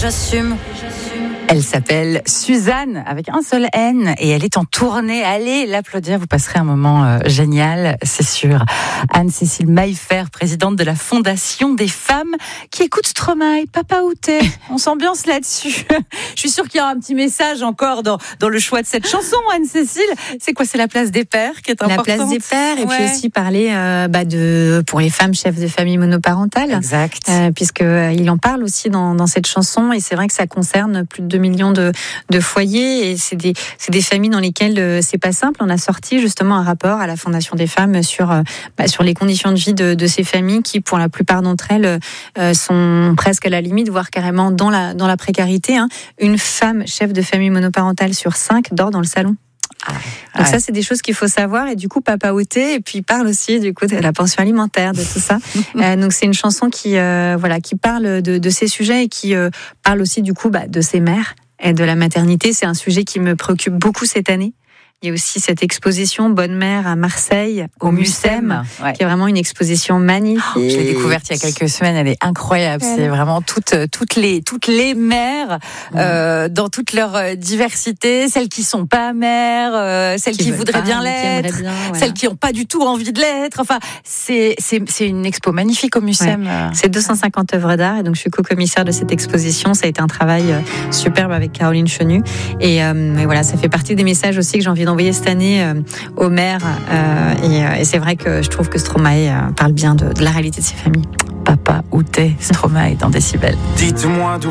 j'assume. Elle s'appelle Suzanne, avec un seul N, et elle est en tournée. Allez l'applaudir, vous passerez un moment génial, c'est sûr. Anne-Cécile Maillefer, présidente de la Fondation des femmes qui écoute Stromae, Papa où t'es. On s'ambiance là-dessus. Je suis sûre qu'il y aura un petit message encore dans le choix de cette chanson, Anne-Cécile. C'est quoi, c'est la place des pères qui est importante? La place des pères, et puis aussi parler pour les femmes chefs de famille monoparentales. Exact. Puisqu'il en parle aussi dans cette chanson, et c'est vrai que ça concerne plus de 2 millions de foyers, et c'est des familles dans lesquelles c'est pas simple. On a sorti justement un rapport à la Fondation des femmes sur les conditions de vie de ces familles qui, pour la plupart d'entre elles, sont presque à la limite, voire carrément dans la précarité. Une femme chef de famille monoparentale sur 5 dort dans le salon. Donc ça, c'est des choses qu'il faut savoir. Et du coup, Papa où t'es, et puis il parle aussi du coup de la pension alimentaire, de tout ça. Donc c'est une chanson qui parle de ces sujets, et qui parle aussi du coup de ces mères et de la maternité. C'est un sujet qui me préoccupe beaucoup cette année. Il y a aussi cette exposition Bonne Mère à Marseille, au Mucem, qui est vraiment une exposition magnifique. Je l'ai découverte il y a quelques semaines, elle est incroyable. C'est vraiment toutes les mères, dans toute leur diversité, celles qui sont pas mères, celles qui voudraient bien l'être, celles qui n'ont pas du tout envie de l'être. Enfin, c'est une expo magnifique au Mucem. C'est 250 œuvres d'art, et donc je suis co-commissaire de cette exposition. Ça a été un travail superbe avec Caroline Chenu, et voilà, ça fait partie des messages aussi que j'ai envie d'envoyer cette année aux mères, et c'est vrai que je trouve que Stromae parle bien de la réalité de ces familles. Papa où t'es, Stromae dans Décibel. Dites-moi d'où